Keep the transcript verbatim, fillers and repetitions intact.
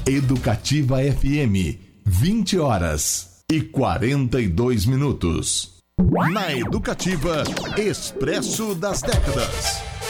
Educativa F M, vinte horas e quarenta e dois minutos. Na Educativa, Expresso das Décadas.